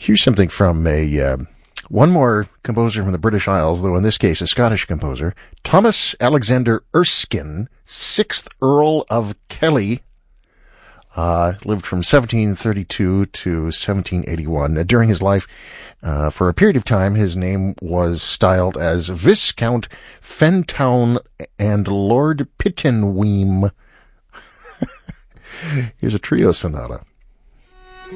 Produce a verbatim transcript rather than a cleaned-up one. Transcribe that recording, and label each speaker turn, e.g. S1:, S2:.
S1: Here's something from a uh, one more composer from the British Isles, though in this case a Scottish composer. Thomas Alexander Erskine, sixth Earl of Kelly, uh, lived from seventeen thirty-two to seventeen eighty-one. Uh, during his life, uh, for a period of time, his name was styled as Viscount Fentown and Lord Pittenweem. Here's a trio sonata.